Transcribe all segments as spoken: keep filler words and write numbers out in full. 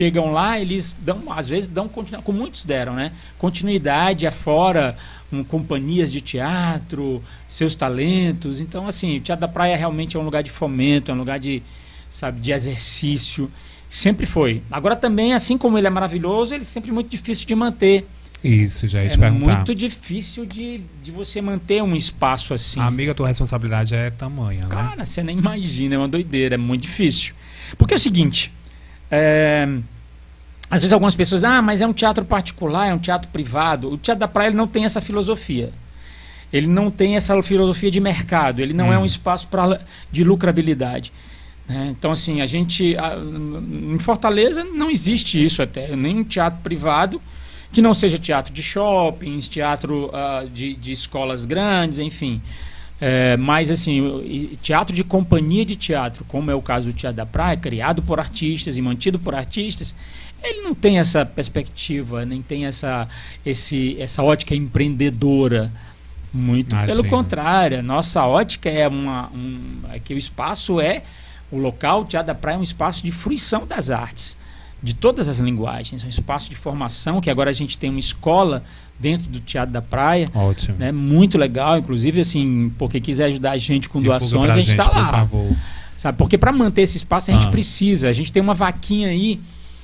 chegam lá, eles dão, às vezes dão continuidade, como muitos deram, né? Continuidade afora, um, companhias de teatro, seus talentos. Então, assim, o Teatro da Praia realmente é um lugar de fomento, é um lugar de, sabe, de exercício. Sempre foi. Agora também, assim como ele é maravilhoso, ele é sempre muito difícil de manter. Isso, já ia te É perguntar. muito difícil de, de você manter um espaço assim. Amiga, a tua responsabilidade é tamanha, né? Cara, você nem imagina, é uma doideira, é muito difícil. Porque é o seguinte, é, às vezes algumas pessoas dizem, ah, mas é um teatro particular, é um teatro privado. O Teatro da Praia ele não tem essa filosofia. Ele não tem essa filosofia de mercado, ele não hum. é um espaço pra, de lucrabilidade. Né? Então, assim, a gente... A, em Fortaleza não existe isso até, nem um teatro privado que não seja teatro de shoppings, teatro uh, de, de escolas grandes, enfim. É, mas, assim, teatro de companhia de teatro, como é o caso do Teatro da Praia, criado por artistas e mantido por artistas, ele não tem essa perspectiva, nem tem essa, esse, essa ótica empreendedora. Muito ah, pelo sim. contrário, a nossa ótica é, uma, um, é que o espaço é, o local, o Teatro da Praia é um espaço de fruição das artes, de todas as linguagens, é um espaço de formação, que agora a gente tem uma escola dentro do Teatro da Praia. Ótimo. Né, muito legal, inclusive, assim, porque quiser ajudar a gente com Divulga doações, pra a gente está lá. por favor. Sabe? Porque para manter esse espaço a gente Ah. precisa, a gente tem uma vaquinha aí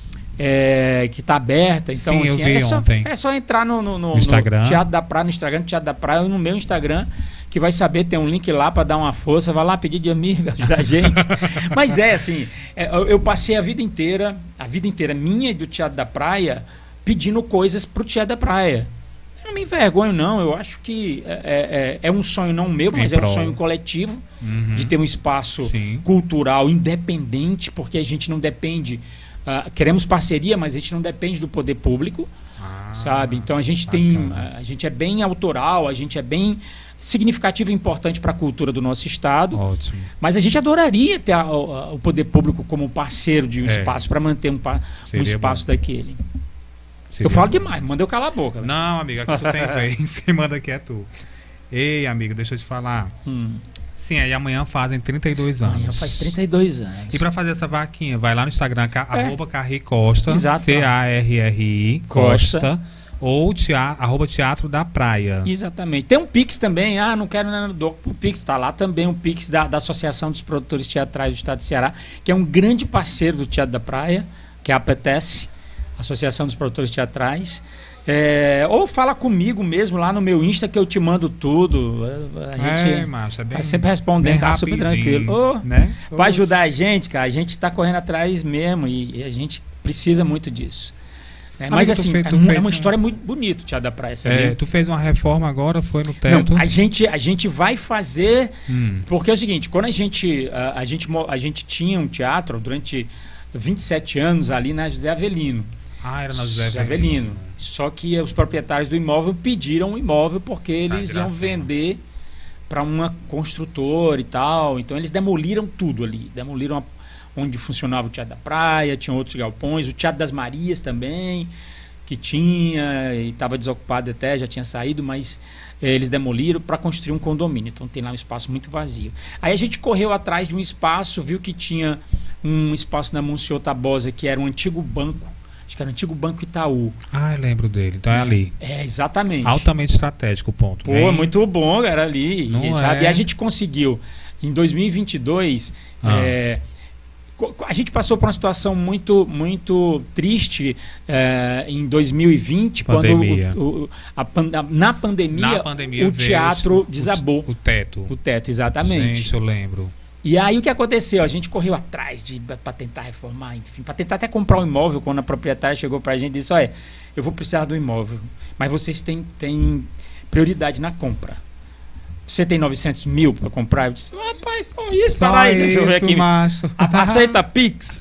é, que está aberta, então Sim, assim, eu vi é, só, ontem. é só entrar no, no, no, No Instagram. no Teatro da Praia, no Instagram, no Teatro da Praia, ou no meu Instagram, que vai saber, tem um link lá para dar uma força, vai lá pedir de amigo, ajudar a gente. Mas é assim, é, eu, eu passei a vida inteira, a vida inteira minha e do Teatro da Praia, pedindo coisas pro Teatro da Praia. Eu não me envergonho, não. Eu acho que é, é, é um sonho não meu, mas Em é um prol. sonho coletivo, Uhum. de ter um espaço Sim. cultural independente, porque a gente não depende. Uh, queremos parceria, mas a gente não depende do poder público, Ah, sabe? Então a gente tem, bacana. a gente é bem autoral, a gente é bem significativo e importante para a cultura do nosso estado. Ótimo. Mas a gente adoraria ter a, a, o poder público como parceiro de um É. espaço para manter um, pa, um Seria espaço bom. daquele. Seria Eu falo bom. demais, manda eu calar a boca. velho. Não, amiga, aqui tu tem vez. Quem manda aqui é tu. Ei, amigo, deixa eu te falar. Hum. Sim, aí amanhã fazem trinta e dois anos. Amanhã faz trinta e dois anos. E pra fazer essa vaquinha, vai lá no Instagram, ca- É. arroba Carri Costa, Exato. C A R R I Costa. Costa, ou tea, arroba Teatro da Praia. Exatamente. Tem um Pix também, ah, não quero nada do o Pix, está lá também um Pix da, da Associação dos Produtores Teatrais do Estado do Ceará, que é um grande parceiro do Teatro da Praia, que é a APTES, Associação dos Produtores Teatrais. É, ou fala comigo mesmo lá no meu Insta que eu te mando tudo. A gente é, macho, é bem, tá sempre respondendo, bem tá super rapidinho, tranquilo. Ô, né? Vai ajudar a gente, cara. A gente está correndo atrás mesmo e, e a gente precisa muito disso. É, Amigo, mas tu assim, fez- tu é, uma- é fez uma um- história muito bonita o Teatro da Praia, É, sabia? tu fez uma reforma agora, foi no teto? Não, a gente, a gente vai fazer. Hum. Porque é o seguinte, quando a gente, a, a gente, mo- a gente tinha um teatro durante vinte e sete anos ali na José Avelino. Ah, era na José José Avelino. Avelino. Só que os proprietários do imóvel pediram o imóvel porque eles Ah, iam graça. vender para uma construtora e tal. Então eles demoliram tudo ali. Demoliram a, onde funcionava o Teatro da Praia, tinha outros galpões, o Teatro das Marias também, que tinha e estava desocupado até, já tinha saído, mas eh, eles demoliram para construir um condomínio. Então tem lá um espaço muito vazio. Aí a gente correu atrás de um espaço, viu que tinha um espaço na Monsenhor Tabosa, que era um antigo banco, acho que era o antigo Banco Itaú. Ah, eu lembro dele. Então é ali. É, exatamente. Altamente estratégico o ponto. Pô, Bem- muito bom, cara, ali. Não E, sabe? é? E a gente conseguiu, em dois mil e vinte e dois, Ah. é, co- a gente passou por uma situação muito, muito triste é, em dois mil e vinte, Pandemia. quando o, o, a pan- a- na, pandemia, Na pandemia o veio teatro o- desabou. O teto. O teto, exatamente. Gente, eu lembro. E aí o que aconteceu? A gente correu atrás de para tentar reformar, enfim, para tentar até comprar um imóvel, quando a proprietária chegou para a gente e disse, olha, eu vou precisar do imóvel, mas vocês têm, têm prioridade na compra. Você tem novecentos mil para comprar? Eu disse, rapaz, só isso, Só para aí, deixa eu ver isso, aqui. macho. A- Aceita Pix?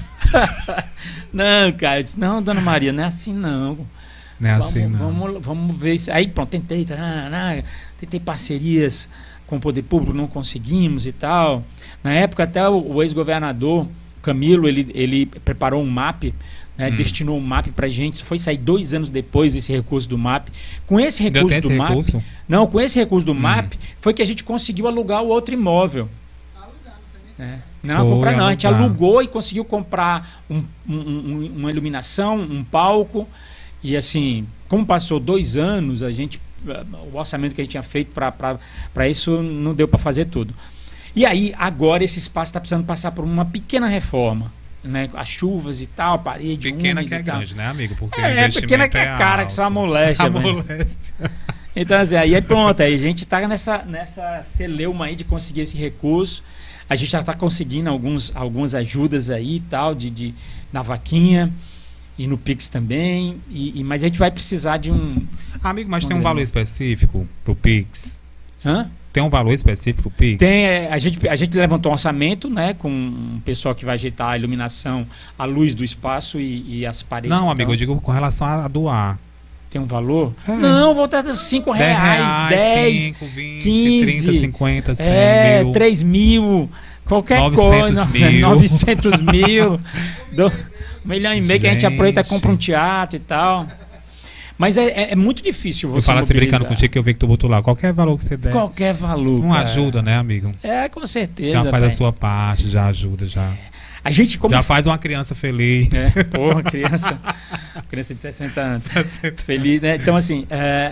Não, cara, eu disse, não, dona Maria, não é assim não. Não é Vamos, assim, não. vamos, vamos ver isso. Aí pronto, tentei, tá, tá, tá, tentei parcerias com o poder público, não conseguimos e tal. Na época até o, o ex-governador Camilo, ele, ele preparou um mapa, né, Hum. destinou um mapa pra gente. Isso foi sair dois anos depois desse recurso do mapa. Com esse Ainda recurso tem do esse mapa, recurso? não, com esse recurso do Hum. mapa foi que a gente conseguiu alugar o outro imóvel. É. Não, Foi comprar não. A gente alugar. alugou e conseguiu comprar um- um- um- uma iluminação, um palco. E assim, como passou dois anos, a gente, o orçamento que a gente tinha feito para isso não deu para fazer tudo. E aí, agora esse espaço está precisando passar por uma pequena reforma. Né? As chuvas e tal, a parede Pequena úmida que é e tal. grande, né, amigo? Porque o É, investimento pequena que é cara, que só alto. amolece. Amolece. Então, assim, aí pronto, aí a gente tá nessa, nessa celeuma aí de conseguir esse recurso. A gente já está conseguindo alguns, algumas ajudas aí e tal, de, de, na vaquinha e no Pix também. E, e- mas a gente vai precisar de um. Amigo, mas Um tem um grande. valor específico pro Pix? Hã? Tem um valor específico pro Pix? Tem, é, a, gente, a gente levantou um orçamento, né, com um pessoal que vai ajeitar a iluminação, a luz do espaço e, e as paredes. Não, que amigo, tão- eu digo com relação a doar. Tem um valor? É. Não, voltar a cinco reais, dez, cinco, vinte, quinze, trinta, cinquenta, cem, é, mil. três mil, qualquer novecentos coisa, mil. novecentos mil, do, um milhão e meio que a gente Gente. aproveita e compra um teatro e tal. Mas é, é- é muito difícil Eu você falo assim brincando mobilizar. contigo que eu vi que tu botou lá. Qualquer valor que você der. Qualquer valor. Não cara. ajuda, né, amigo? É, com certeza. Já faz a velho. sua parte, já ajuda, já. A gente, como Já faz uma criança feliz. É, porra, criança. Criança de sessenta anos. Feliz, né? Então, assim,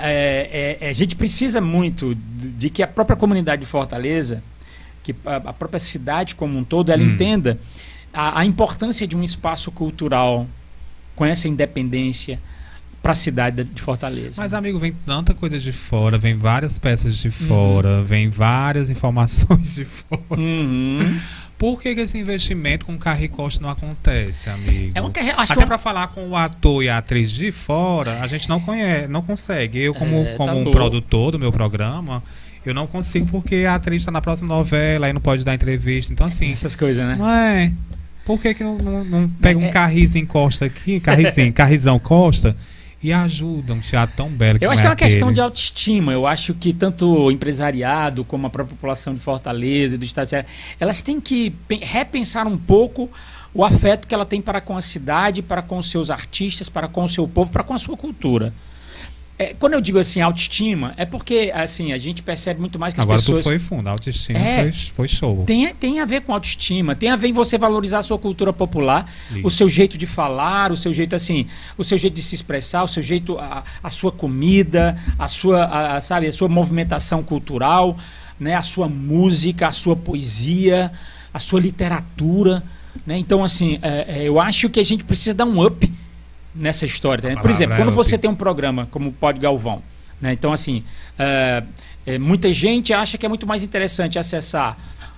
é, é, é, a gente precisa muito de, de que a própria comunidade de Fortaleza, que a, a própria cidade como um todo, ela Hum. entenda a, a importância de um espaço cultural com essa independência para a cidade de Fortaleza. Mas, amigo, vem tanta coisa de fora, vem várias peças de fora, vem várias informações de fora. Uhum. Por que, que esse investimento com carro e costa não acontece, amigo? É uma carreira. Acho Até que é para falar com o ator e a atriz de fora, a gente não conhece, não consegue. Eu, como, É, tá como um louco. produtor do meu programa, eu não consigo porque a atriz está na próxima novela e não pode dar entrevista. Então, assim, essas coisas, né? não é. Por que, que não, não, não pega É- um carrizinho Costa aqui, carrizinho, carrizão Costa, e ajuda um teatro tão belo que Eu não acho que é uma questão aquele? de autoestima. Eu acho que tanto o empresariado como a própria população de Fortaleza e do Estado de Ceará, elas têm que pe- repensar um pouco o afeto que ela tem para com a cidade, para com os seus artistas, para com o seu povo, para com a sua cultura. É, quando eu digo assim autoestima, é porque assim a gente percebe muito mais que as Agora pessoas tu foi fundo, a autoestima É. foi, foi show. tem, tem a ver com autoestima, tem a ver em você valorizar a sua cultura popular, Isso. o seu jeito de falar, o seu jeito assim, o seu jeito de se expressar, o seu jeito, a, a sua comida, a sua, a- a, sabe, a sua movimentação cultural, né, a sua música, a sua poesia, a sua literatura, né? Então assim, é, é, eu acho que a gente precisa dar um up nessa história. Né? Por palavra exemplo, é quando up. você tem um programa como o Pod Galvão, né? Então assim, é, é, muita gente acha que é muito mais interessante acessar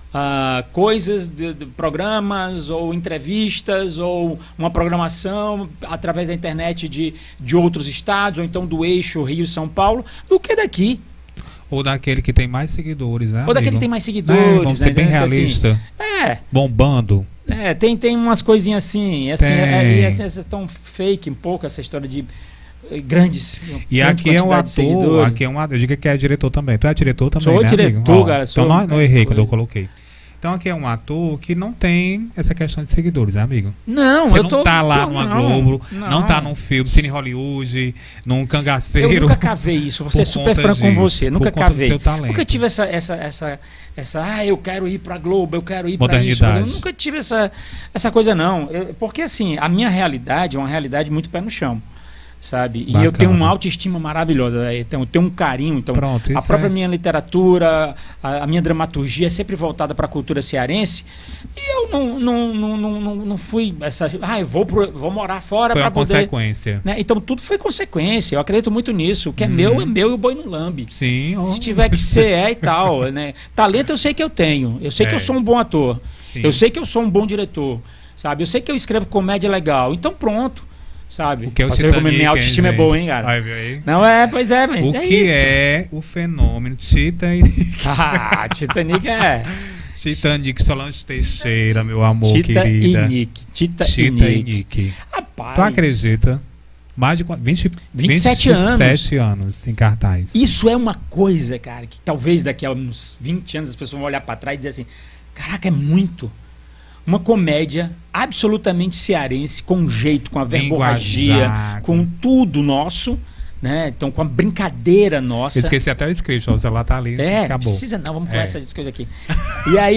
ah, coisas, de, de programas ou entrevistas ou uma programação através da internet de, de outros estados ou então do eixo Rio-São Paulo do que daqui. Ou daquele que tem mais seguidores, né? Ou daquele amigo? que tem mais É, seguidores. vamos né? ser bem Então, assim, realista. é, Bombando. é, tem, tem umas coisinhas assim, assim, Tem. é, e assim, essa tão fake um pouco essa história de eh, grandes E grande aqui é um quantidade de ator, seguidores. aqui é um ator, diga que é diretor também. Tu é diretor também, Sou né, diretor, amigo? Ó, cara, sou Então não, um não errei quando eu coisa. coloquei. Então aqui é um ator que não tem essa questão de seguidores, né, amigo? Não, Você eu não tô tá lá tô- numa não, Globo, não. não tá num filme, Cine Hollywood, num cangaceiro. Eu nunca cavei isso, vou ser por super conta franco com disso, você, nunca por conta do cavei. seu talento. Nunca tive essa, essa, essa, essa, ah, eu quero ir pra Globo, eu quero ir pra isso. Modernidade. Eu nunca tive essa, essa coisa, não. Eu- porque, assim, a minha realidade é uma realidade muito pé no chão, sabe? E Bacana. eu tenho uma autoestima maravilhosa, eu tenho, eu tenho um carinho, então, Pronto, a isso própria é- minha literatura, a, a minha dramaturgia é sempre voltada para a cultura cearense, e eu não, não, não, não, não, não fui, essa, ah, eu vou, pro, vou morar fora Foi para uma poder... consequência. Né? Então tudo foi consequência, eu acredito muito nisso. O que é meu é meu e o boi não lambe. Sim. Se ó. tiver que ser, é e tal. Né? Talento eu sei que eu tenho. Eu sei que É. eu sou um bom ator. Sim. Eu sei que eu sou um bom diretor. Sabe? Eu sei que eu escrevo comédia legal. Então pronto. Sabe? O que é o Pra você ver como Titanic, minha autoestima hein, é boa, gente? hein, cara? Vai ver aí. Não é, pois é, mas O é que isso. é o fenômeno Titanic? Ah, Titanic é. Titanic, Solange Teixeira, meu amor, Tita e querida. Nick. Tita, Tita e e Nick. Nick. Rapaz. Tu acredita? Mais de quanto? vinte, vinte e sete anos. vinte e sete anos em cartaz. Isso é uma coisa, cara, que talvez daqui a uns vinte anos as pessoas vão olhar pra trás e dizer assim: caraca, é muito. Uma comédia absolutamente cearense, com jeito, com a verborragia, Linguajar, com tudo nosso, né? Então, com a brincadeira nossa. Esqueci até o script, ó, o celular tá ali. É, não acabou. precisa não, vamos É. começar essas coisas aqui. E aí, ó,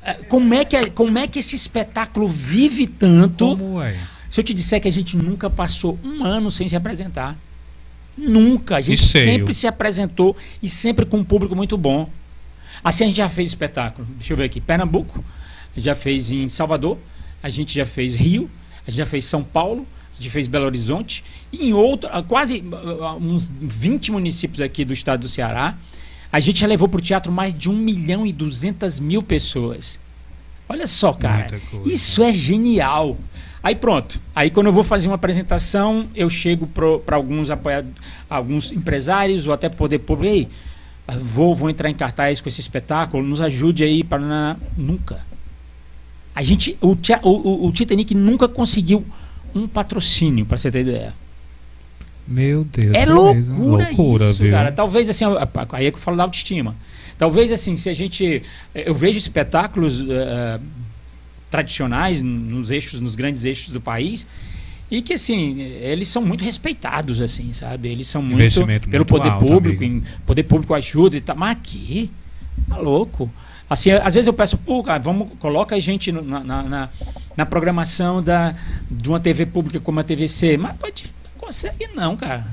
Como é, que, é, como é que esse espetáculo vive tanto? Como é? Se eu te disser que a gente nunca passou um ano sem se apresentar. Nunca. A gente E cheio. sempre se apresentou e sempre com um público muito bom. Assim a gente já fez espetáculo. Deixa eu ver aqui. Pernambuco, já fez em Salvador, a gente já fez Rio, a gente já fez São Paulo, a gente fez Belo Horizonte, e em outro, quase uns vinte municípios aqui do estado do Ceará. A gente já levou para o teatro mais de um milhão e duzentas mil pessoas. Olha só, cara. Isso é genial. Aí pronto. Aí quando eu vou fazer uma apresentação, eu chego para alguns apoiadores, alguns empresários ou até poder público. Ei, vou, vou entrar em cartaz com esse espetáculo, nos ajude aí para... Nunca. A gente, o, o, o Titanic nunca conseguiu um patrocínio, para você ter ideia. Meu Deus. É loucura, loucura isso, viu? cara. Talvez assim, aí é que eu falo da autoestima. Talvez assim, se a gente... Eu vejo espetáculos uh, tradicionais nos eixos, nos grandes eixos do país, e que assim, eles são muito respeitados, assim, sabe? Eles são muito pelo muito poder alto, público, amigo. em, poder público ajuda e tal. Mas aqui, tá louco. Assim, às vezes eu peço, pô, cara, vamos, coloca a gente na, na, na, na programação da, de uma T V pública como a T V C. Mas pode, não consegue não, cara.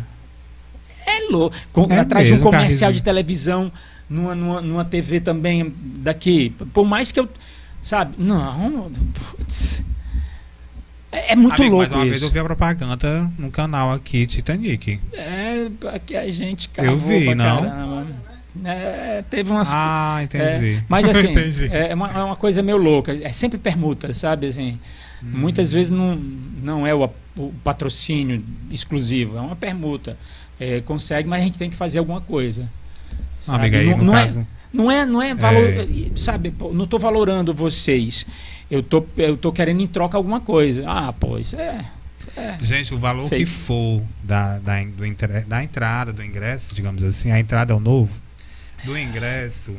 É louco. Com, É atrás de um mesmo, comercial Carrezinho. de televisão, numa, numa, numa T V também daqui. Por mais que eu, sabe, não, putz. É, é muito Amigo, louco mas uma isso. vez eu vi a propaganda no canal aqui, Titanic. É, aqui a gente cavou Eu vi, pra não? caramba. É, teve umas... Ah, entendi. É, mas assim, Entendi. é uma, é uma coisa meio louca. É sempre permuta, sabe? Assim, Hum. muitas vezes não, não é o, o patrocínio exclusivo, é uma permuta. É, consegue, mas a gente tem que fazer alguma coisa. Sabe? Amiga, aí não, no não caso... é, não é, não é valor, É. sabe? Pô, não estou valorando vocês. Eu tô, eu tô querendo em troca alguma coisa. Ah, pô, isso é... é. Gente, o valor Fake. que for da, da, do, inter- da entrada, do ingresso, digamos assim, a entrada é o novo, do ingresso,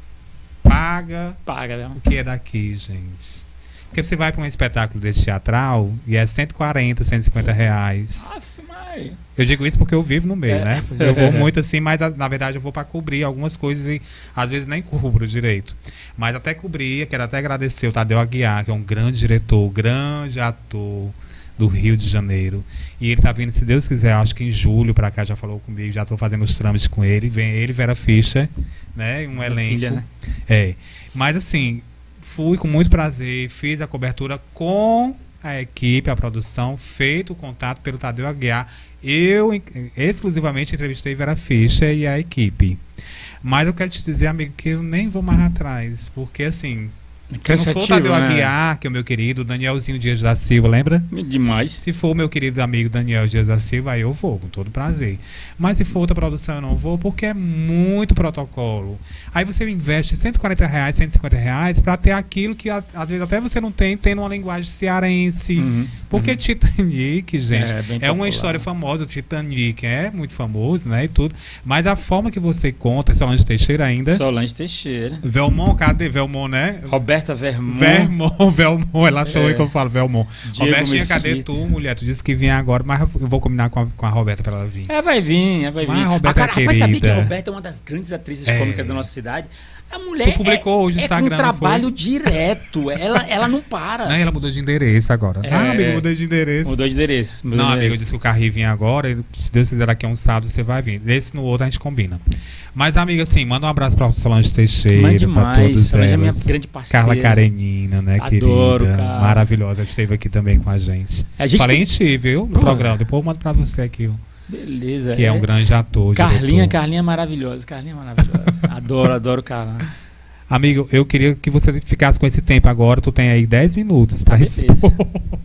paga Paga, né? o que é daqui, gente. Porque você vai para um espetáculo desse teatral e é cento e quarenta, cento e cinquenta reais. Aff, mas... Eu digo isso porque eu vivo no meio, É. né? Eu vou muito assim, mas a- na verdade eu vou para cobrir algumas coisas e às vezes nem cubro direito. Mas até cobrir, quero até agradecer o Tadeu Aguiar, que é um grande diretor, grande ator do Rio de Janeiro. E ele tá vindo, se Deus quiser, acho que em julho para cá, já falou comigo, já estou fazendo os trâmites com ele. Vem ele, Vera Fischer, né? Um Minha elenco. filha, né? É. Mas assim, fui com muito prazer, fiz a cobertura com a equipe, a produção, feito o contato pelo Tadeu Aguiar. Eu in- exclusivamente entrevistei Vera Fischer e a equipe. Mas eu quero te dizer, amigo, que eu nem vou mais atrás, porque assim, se não for o Cansativo, Tadeu né? Aguiar, que é o meu querido, Danielzinho Dias da Silva, lembra? Demais. Se for o meu querido amigo Daniel Dias da Silva, aí eu vou, com todo prazer. Mas se for outra produção, eu não vou, porque é muito protocolo. Aí você investe cento e quarenta reais, cento e cinquenta reais para ter aquilo que a- às vezes até você não tem, tem numa linguagem cearense. Uhum, Porque uhum. Titanic, gente, É, bem é uma popular. história famosa. O Titanic é muito famoso, né, e tudo. Mas a forma que você conta, Solange Teixeira ainda. Solange Teixeira. Velmont, cadê Velmont, né? Roberta Vermont. Vermont, Velmont, ela achou É. que eu falo Velmont. Diego Robertinha, cadê Mesquita. tu, mulher? Tu disse que vinha agora, mas eu vou combinar com a, com a Roberta pra ela vir. É, vai vir, é, vai vir. Mas a Roberta cara, é rapaz, sabia que a querida. Roberta é uma das grandes atrizes É. cômicas da nossa cidade? A mulher Tu publicou é, hoje no é Instagram, com não trabalho foi? direto. Ela, ela não para. Não, ela mudou de endereço agora. É. Ah, amigo, mudou de endereço. Mudou de endereço. mudou Não, de amigo, eu endereço. disse que o Carri vinha agora, e se Deus quiser daqui a um sábado você vai vir. Desse no outro a gente combina. Mas, amiga, assim, manda um abraço pra Solange Teixeira, Mas pra demais. todos Solange é minha elas. grande parceira. Carla Karenina, né, Adoro, querida? cara. Maravilhosa, esteve aqui também com a gente. A gente Falei tem- em ti, viu, no Pô. programa. Depois eu mando pra você aqui, ó, Beleza. que é um grande ator. Carlinha, diretor. Carlinha é maravilhosa. Carlinha é maravilhosa. adoro, adoro Carla. Amigo, eu queria que você ficasse com esse tempo agora. Tu tem aí dez minutos pra Tá, isso. beleza.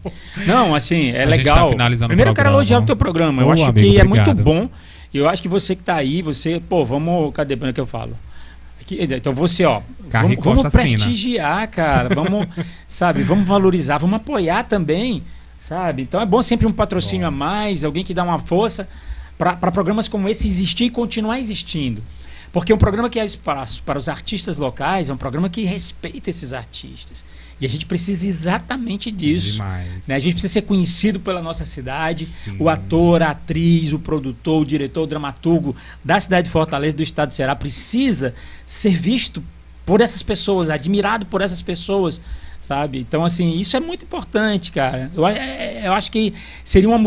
Não, assim, é A gente legal. tá finalizando o Primeiro eu quero programa. elogiar o teu programa. Eu Ô, acho amigo, que é obrigado. muito bom. Eu acho que você que tá aí, você, pô, vamos, cadê o que eu falo? Aqui, então você, ó, Carre vamos, vamos Costa assina. prestigiar, cara. Vamos, sabe, vamos valorizar, vamos apoiar também, sabe? Então é bom sempre um patrocínio Bom. a mais, alguém que dá uma força para programas como esse existir e continuar existindo. Porque um programa que é espaço para os artistas locais é um programa que respeita esses artistas. E a gente precisa exatamente disso. Demais. Né? A gente precisa ser conhecido pela nossa cidade. Sim. O ator, a atriz, o produtor, o diretor, o dramaturgo da cidade de Fortaleza, do estado do Ceará, precisa ser visto por essas pessoas, admirado por essas pessoas, sabe? Então, assim, isso é muito importante, cara. Eu, eu acho que seria uma